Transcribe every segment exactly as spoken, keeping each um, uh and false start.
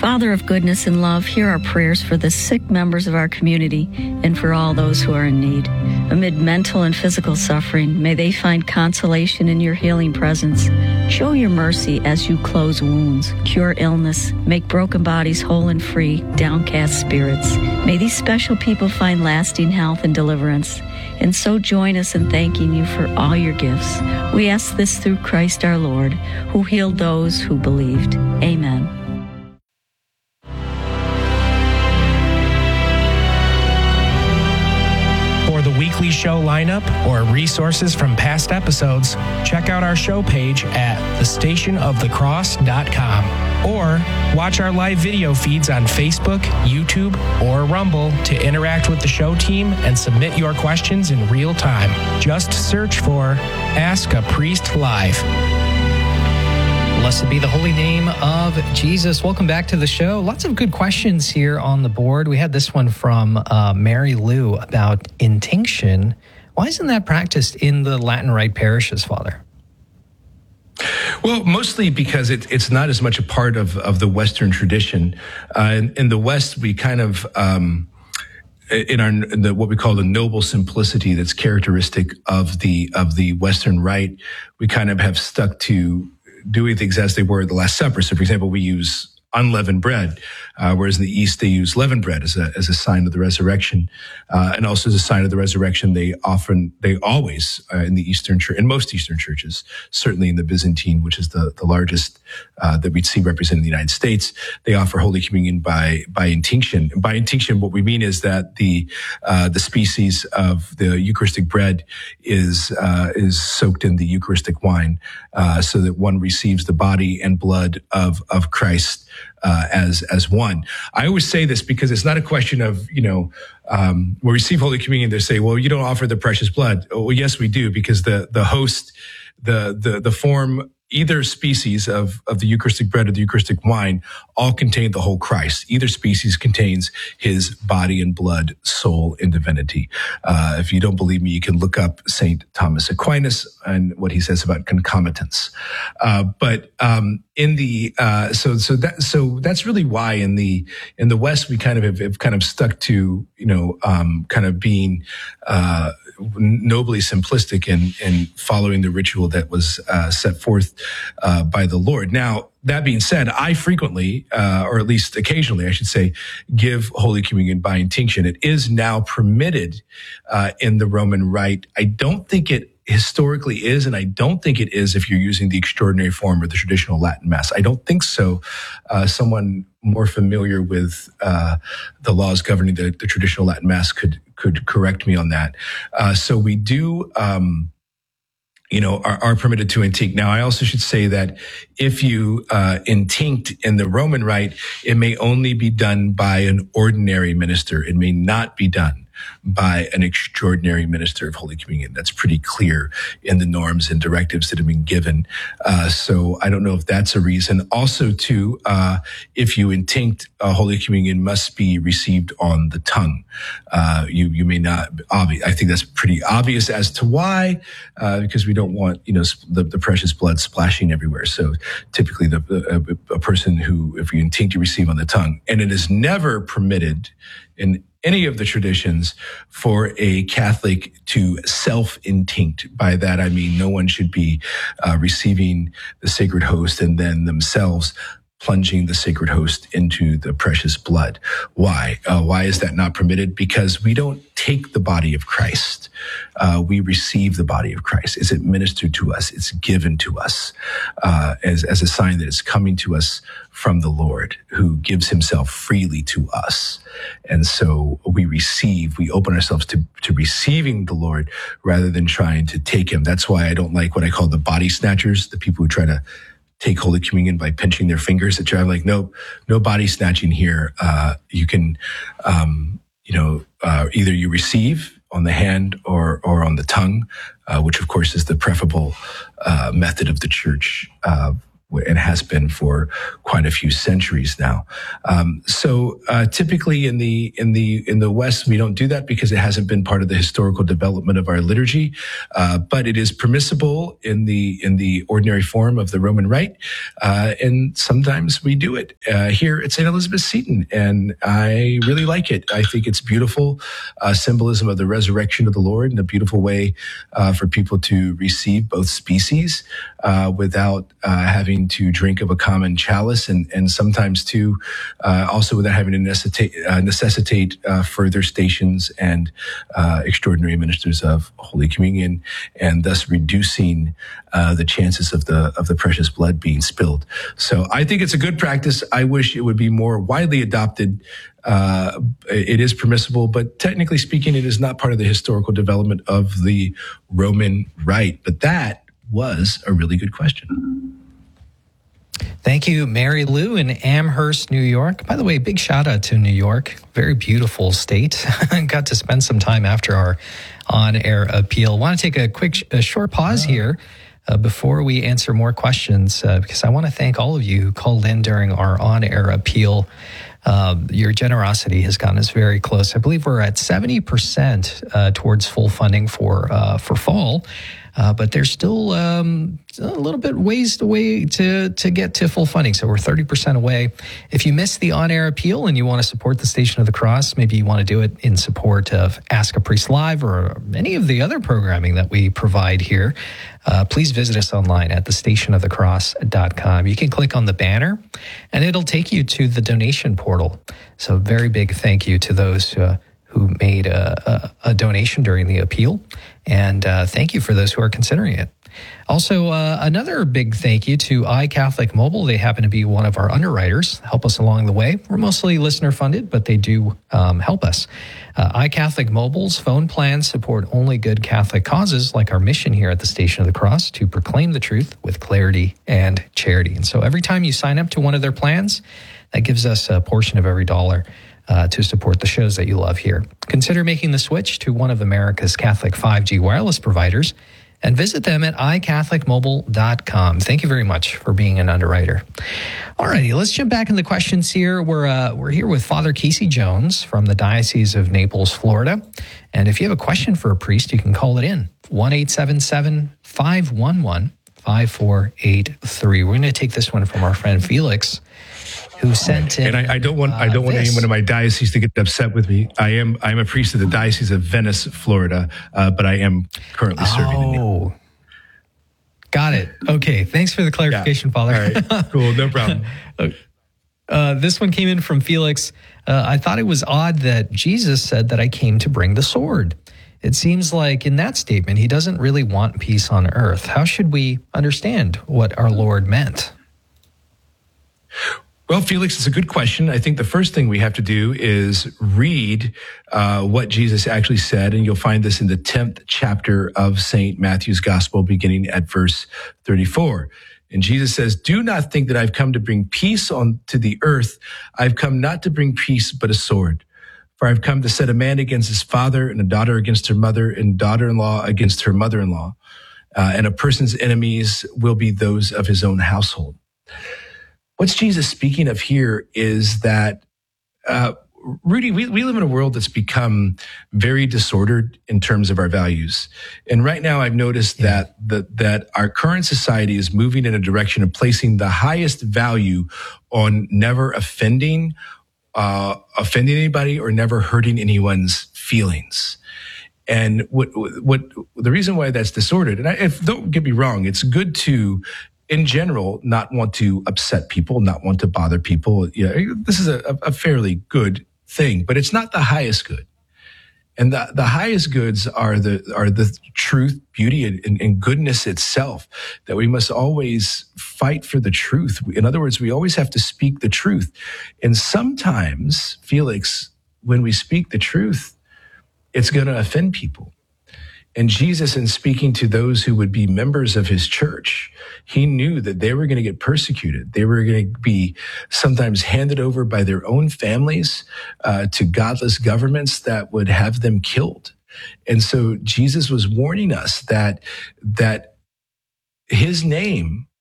Father of goodness and love, hear our prayers for the sick members of our community and for all those who are in need. Amid mental and physical suffering, may they find consolation in your healing presence. Show your mercy as you close wounds, cure illness, make broken bodies whole and free, downcast spirits. May these special people find lasting health and deliverance. And so join us in thanking you for all your gifts. We ask this through Christ our Lord, who healed those who believed. Amen. For the weekly show lineup or resources from past episodes, check out our show page at the station of the cross dot com or watch our live video feeds on Facebook, YouTube, or Rumble to interact with the show team and submit your questions in real time. Just search for Ask a Priest Live. Blessed be the holy name of Jesus. Welcome back to the show. Lots of good questions here on the board. We had this one from uh, Mary Lou about intinction. Why isn't that practiced in the Latin Rite parishes, Father? Well, mostly because it, it's not as much a part of, of the Western tradition. Uh, in, in the West, we kind of... Um, in our in the what we call the noble simplicity that's characteristic of the of the Western Rite, we kind of have stuck to doing things as they were at the Last Supper. So, for example, we use unleavened bread, uh, whereas in the East they use leavened bread as a as a sign of the resurrection, uh, and also as a sign of the resurrection. They often, they always uh, in the Eastern church, in most Eastern churches, certainly in the Byzantine, which is the the largest uh, that we'd see represented in the United States, they offer Holy Communion by by intinction. By intinction, what we mean is that the uh, the species of the Eucharistic bread is uh, is soaked in the Eucharistic wine, uh, so that one receives the body and blood of of Christ. Uh, as as one. I always say this because it's not a question of, you know, um, we receive Holy Communion, they say, well, you don't offer the precious blood. Oh, well, yes, we do, because the the host, the the the form, either species of, of the Eucharistic bread or the Eucharistic wine all contain the whole Christ. Either species contains his body and blood, soul, and divinity. Uh, if you don't believe me, you can look up Saint Thomas Aquinas and what he says about concomitance. Uh, but um, in the uh, so so that so that's really why in the in the West we kind of have, have kind of stuck to, you know, um, kind of being uh, nobly simplistic in in following the ritual that was uh, set forth uh, by the Lord. Now, that being said, I frequently, uh, or at least occasionally, I should say, give Holy Communion by intinction. It is now permitted uh, in the Roman Rite. I don't think it historically is, and I don't think it is if you're using the extraordinary form or the traditional Latin Mass. I don't think so. Uh, someone more familiar with uh, the laws governing the, the traditional Latin Mass could could correct me on that. Uh, so we do, um, you know, are, are permitted to intinct. Now, I also should say that if you uh, intinct in the Roman Rite, it may only be done by an ordinary minister. It may not be done by an extraordinary minister of Holy Communion. That's pretty clear in the norms and directives that have been given. Uh, so I don't know if that's a reason. Also, too, uh, if you intinct, uh, Holy Communion must be received on the tongue. Uh, you you may not. Obvi- I think that's pretty obvious as to why, uh, because we don't want, you know, the, the precious blood splashing everywhere. So typically, the a, a person who, if you intinct, you receive on the tongue, and it is never permitted in any of the traditions for a Catholic to self-intinct. By that, I mean no one should be uh, receiving the sacred host and then themselves plunging the sacred host into the precious blood. Why? Uh, why is that not permitted? Because we don't take the body of Christ. Uh, we receive the body of Christ. It's administered to us. It's given to us uh, as, as a sign that it's coming to us from the Lord, who gives himself freely to us. And so we receive, we open ourselves to, to receiving the Lord rather than trying to take him. That's why I don't like what I call the body snatchers, the people who try to take Holy Communion by pinching their fingers. That I'm like, no, no body snatching here. Uh, you can, um, you know, uh, either you receive on the hand or or on the tongue, uh, which of course is the preferable uh, method of the Church. Uh, and has been for quite a few centuries now. Um, so uh, typically in the in the in the West, we don't do that because it hasn't been part of the historical development of our liturgy. Uh, but it is permissible in the in the ordinary form of the Roman Rite, uh, and sometimes we do it uh, here at Saint Elizabeth Seton, and I really like it. I think it's beautiful uh, symbolism of the resurrection of the Lord, and a beautiful way uh, for people to receive both species uh, without uh, having to drink of a common chalice, and, and sometimes too, uh, also without having to necessitate, uh, necessitate uh, further stations and uh, extraordinary ministers of Holy Communion, and thus reducing uh, the chances of the of the precious blood being spilled. So I think it's a good practice. I wish it would be more widely adopted. Uh, it is permissible, but technically speaking, it is not part of the historical development of the Roman Rite. But that was a really good question. Thank you, Mary Lou in Amherst, New York. By the way, big shout out to New York. Very beautiful state. Got to spend some time after our on-air appeal. Want to take a quick, a short pause here uh, before we answer more questions, uh, because I want to thank all of you who called in during our on-air appeal. Uh, your generosity has gotten us very close. I believe we're at seventy percent uh, towards full funding for uh, for fall. Uh, but there's still um, a little bit ways away to, to get to full funding. So we're thirty percent away. If you missed the on-air appeal and you want to support the Station of the Cross, maybe you want to do it in support of Ask a Priest Live or any of the other programming that we provide here, uh, please visit us online at the station of the cross dot com. You can click on the banner and it'll take you to the donation portal. So very big thank you to those uh, who made a, a, a donation during the appeal. And uh, thank you for those who are considering it. Also, uh, another big thank you to iCatholic Mobile. They happen to be one of our underwriters, help us along the way. We're mostly listener funded, but they do um, help us. Uh, iCatholic Mobile's phone plans support only good Catholic causes, like our mission here at the Station of the Cross, to proclaim the truth with clarity and charity. And so every time you sign up to one of their plans, that gives us a portion of every dollar Uh, to support the shows that you love here. Consider making the switch to one of America's Catholic five G wireless providers and visit them at i catholic mobile dot com. Thank you very much for being an underwriter. All righty, let's jump back into the questions here. We're uh, we're here with Father Casey Jones from the Diocese of Naples, Florida. And if you have a question for a priest, you can call it in. one eight seven seven, five one one, five four eight three. We're going to take this one from our friend Felix, who sent in. And I, I don't want uh, I don't want this. anyone in my diocese to get upset with me. I am I'm a priest of the Diocese of Venice, Florida, uh, but I am currently serving. Oh, in the- got it. Okay, thanks for the clarification, yeah. Father. All right, cool, no problem. uh, this one came in from Felix. Uh, I thought it was odd that Jesus said that I came to bring the sword. It seems like in that statement, he doesn't really want peace on earth. How should we understand what our Lord meant? Well, Felix, it's a good question. I think the first thing we have to do is read uh, what Jesus actually said, and you'll find this in the tenth chapter of Saint Matthew's Gospel, beginning at verse thirty-four. And Jesus says, "Do not think that I've come to bring peace on to the earth. I've come not to bring peace, but a sword. For I've come to set a man against his father, and a daughter against her mother, and daughter-in-law against her mother-in-law. Uh, and a person's enemies will be those of his own household." What's Jesus speaking of here is that, uh, Rudy, we, we live in a world that's become very disordered in terms of our values. And right now I've noticed yeah. that, that, that our current society is moving in a direction of placing the highest value on never offending, uh, offending anybody or never hurting anyone's feelings. And what, what, the reason why that's disordered, and I, if, don't get me wrong, it's good to, in general, not want to upset people, not want to bother people. You know, this is a, a fairly good thing, but it's not the highest good. And the, the highest goods are the are the truth, beauty, and, and goodness itself, that we must always fight for the truth. In other words, we always have to speak the truth. And sometimes, Felix, when we speak the truth, it's going to offend people. And Jesus, in speaking to those who would be members of his church, he knew that they were going to get persecuted. They were going to be sometimes handed over by their own families uh, to godless governments that would have them killed. And so Jesus was warning us that that his name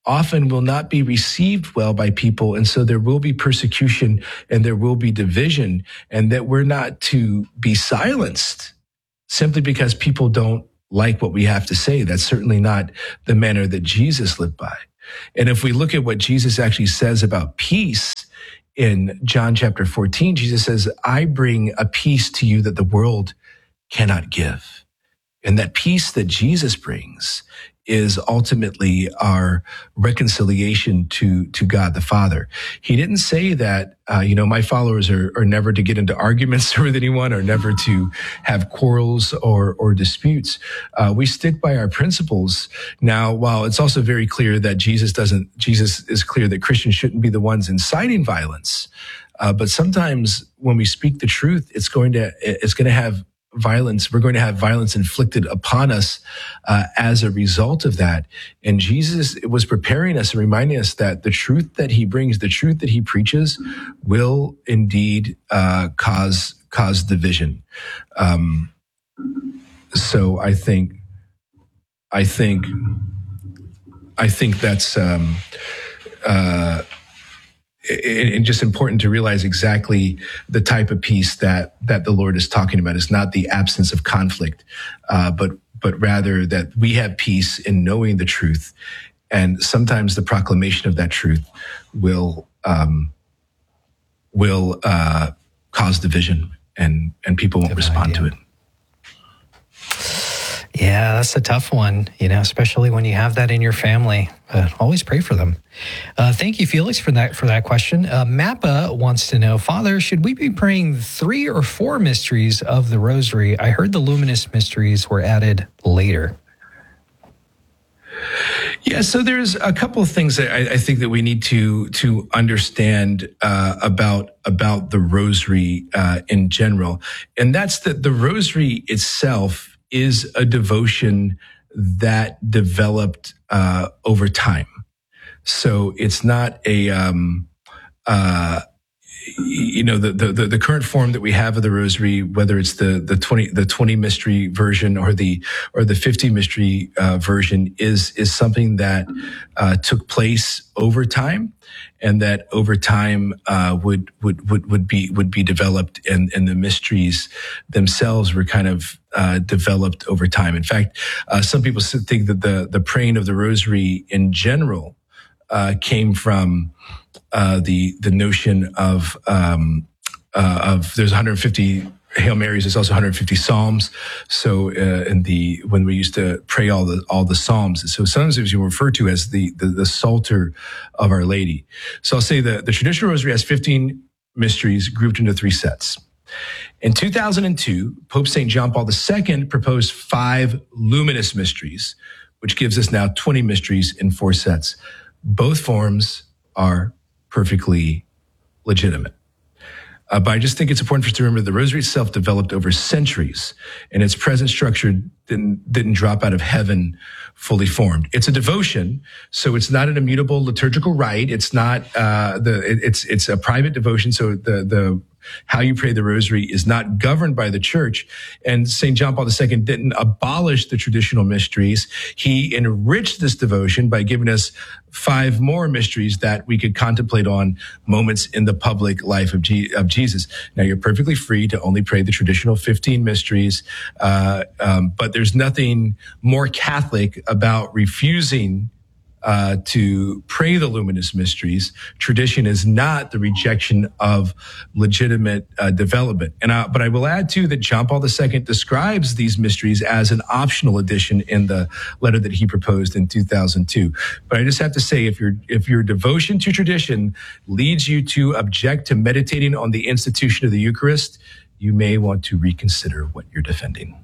often will not be received well by people. And so there will be persecution and there will be division, and that we're not to be silenced simply because people don't like what we have to say. That's certainly not the manner that Jesus lived by. And if we look at what Jesus actually says about peace in John chapter fourteen, Jesus says, I bring a peace to you that the world cannot give. And that peace that Jesus brings is ultimately our reconciliation to, to God the Father. He didn't say that, uh, you know, my followers are, are never to get into arguments with anyone, or never to have quarrels or, or disputes. Uh, we stick by our principles. Now, while it's also very clear that Jesus doesn't, Jesus is clear that Christians shouldn't be the ones inciting violence. Uh, but sometimes when we speak the truth, it's going to, it's going to have violence. We're going to have violence inflicted upon us uh, as a result of that. And Jesus was preparing us and reminding us that the truth that he brings, the truth that he preaches, will indeed uh, cause cause division. Um, so I think, I think, I think that's. Um, uh, And just important to realize exactly the type of peace that that the Lord is talking about. It's not the absence of conflict, uh, but but rather that we have peace in knowing the truth, and sometimes the proclamation of that truth will um, will uh, cause division, and and people won't Good respond idea. to it. Yeah, that's a tough one, you know, especially when you have that in your family. Uh, always pray for them. Uh, thank you, Felix, for that for that question. Uh, Mappa wants to know, Father, should we be praying three or four mysteries of the Rosary? I heard the luminous mysteries were added later. Yeah, so there's a couple of things that I, I think that we need to to understand uh, about about the Rosary uh, in general, and that's that the Rosary itself is a devotion that developed uh, over time. So it's not a, um, uh, you know, the, the the current form that we have of the Rosary, whether it's the the twenty the twenty mystery version or the or the fifty mystery uh, version, is is something that uh, took place over time, and that over time uh, would would would would be would be developed, and and the mysteries themselves were kind of uh, developed over time. In fact, uh, some people think that the the praying of the Rosary in general uh, came from uh, the the notion of um, uh, of there's one hundred fifty Hail Marys. There's also one hundred fifty Psalms. So, uh, in the when we used to pray all the all the Psalms, so sometimes it was referred to as the, the the Psalter of Our Lady. So I'll say the the traditional Rosary has fifteen mysteries grouped into three sets. In two thousand two, Pope Saint John Paul the Second proposed five luminous mysteries, which gives us now twenty mysteries in four sets. Both forms are perfectly legitimate. Uh, but I just think it's important for us to remember the Rosary itself developed over centuries, and its present structure didn't, didn't drop out of heaven fully formed. It's a devotion, so it's not an immutable liturgical rite. It's not uh, the it, it's it's a private devotion. So the the how you pray the Rosary is not governed by the Church. And Saint John Paul the Second didn't abolish the traditional mysteries. He enriched this devotion by giving us five more mysteries that we could contemplate on moments in the public life of, G- of Jesus. Now, you're perfectly free to only pray the traditional fifteen mysteries, uh, um, but there's nothing more Catholic about refusing Uh, to pray the luminous mysteries. Tradition is not the rejection of legitimate uh, development. And I, but I will add too that John Paul the Second describes these mysteries as an optional addition in the letter that he proposed in two thousand two. But I just have to say, if your if your devotion to tradition leads you to object to meditating on the institution of the Eucharist, you may want to reconsider what you're defending.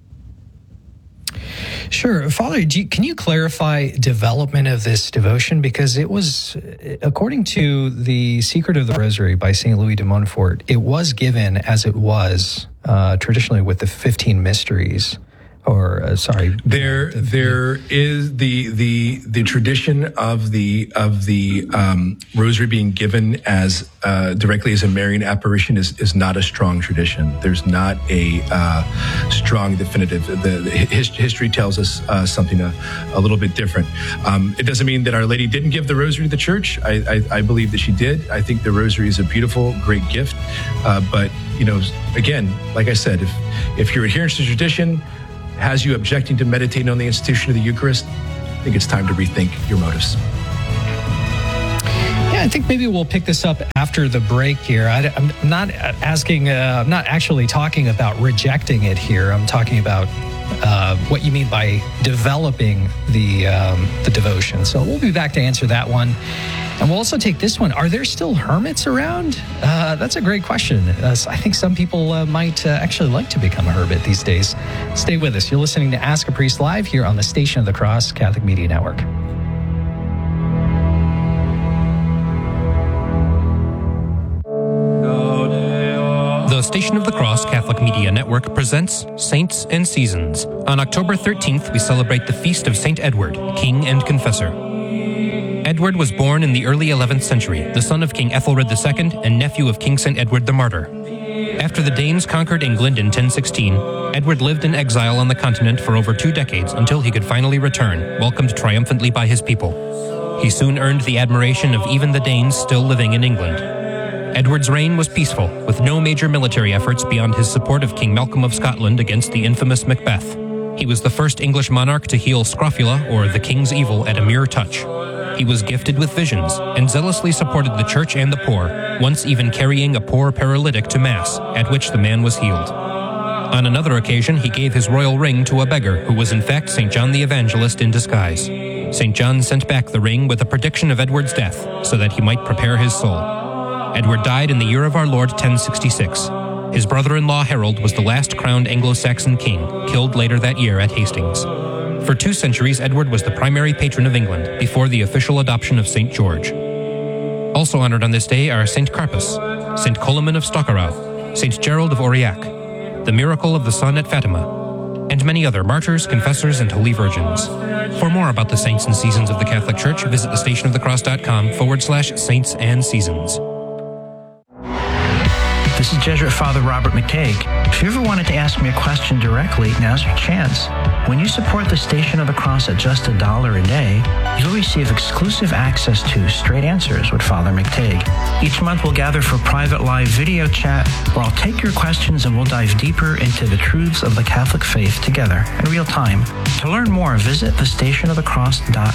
Sure. Father, do you, can you clarify development of this devotion? Because it was, according to the Secret of the Rosary by Saint Louis de Montfort, it was given as it was uh, traditionally with the fifteen mysteries. Or uh, sorry, there there is the the the tradition of the of the um, rosary being given as uh, directly as a Marian apparition is is not a strong tradition. There's not a uh, strong definitive. The, the his, history tells us uh, something a, a little bit different. Um, it doesn't mean that Our Lady didn't give the rosary to the church. I, I, I believe that she did. I think the rosary is a beautiful, great gift. Uh, but you know, again, like I said, if if your adherence to tradition has you objecting to meditating on the institution of the Eucharist, I think it's time to rethink your motives. Yeah, I think maybe we'll pick this up after the break here. I, I'm not asking, uh, I'm not actually talking about rejecting it here. I'm talking about uh, what you mean by developing the um, the devotion. So we'll be back to answer that one. And we'll also take this one. Are there still hermits around? Uh, that's a great question. Uh, I think some people uh, might uh, actually like to become a hermit these days. Stay with us. You're listening to Ask a Priest Live here on the Station of the Cross Catholic Media Network. The Station of the Cross Catholic Media Network presents Saints and Seasons. On October thirteenth, we celebrate the feast of Saint Edward, King and Confessor. Edward was born in the early eleventh century, the son of King Ethelred the Second and nephew of King Saint Edward the Martyr. After the Danes conquered England in ten sixteen, Edward lived in exile on the continent for over two decades until he could finally return, welcomed triumphantly by his people. He soon earned the admiration of even the Danes still living in England. Edward's reign was peaceful, with no major military efforts beyond his support of King Malcolm of Scotland against the infamous Macbeth. He was the first English monarch to heal scrofula, or the king's evil, at a mere touch. He was gifted with visions and zealously supported the church and the poor, once even carrying a poor paralytic to Mass, at which the man was healed. On another occasion, he gave his royal ring to a beggar who was in fact Saint John the Evangelist in disguise. Saint John sent back the ring with a prediction of Edward's death, so that he might prepare his soul. Edward died in the year of our Lord ten sixty-six. His brother-in-law Harold was the last crowned Anglo-Saxon king, killed later that year at Hastings. For two centuries, Edward was the primary patron of England before the official adoption of Saint George. Also honored on this day are Saint Carpus, Saint Coloman of Stockerau, Saint Gerald of Aurillac, the miracle of the sun at Fatima, and many other martyrs, confessors, and holy virgins. For more about the saints and seasons of the Catholic Church, visit thestationofthecross.com forward slash saints and seasons. This is Jesuit Father Robert McTague. If you ever wanted to ask me a question directly, now's your chance. When you support the Station of the Cross at just a dollar a day, you'll receive exclusive access to Straight Answers with Father McTague. Each month we'll gather for private live video chat where I'll take your questions and we'll dive deeper into the truths of the Catholic faith together in real time. To learn more, visit the station of the cross dot